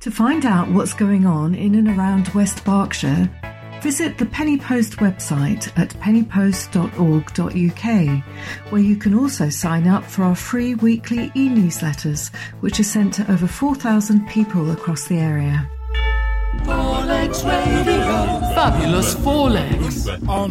To find out what's going on in and around West Berkshire, visit the Penny Post website at pennypost.org.uk, where you can also sign up for our free weekly e-newsletters, which are sent to over 4,000 people across the area. Four Legs Radio. Fabulous Four Legs. On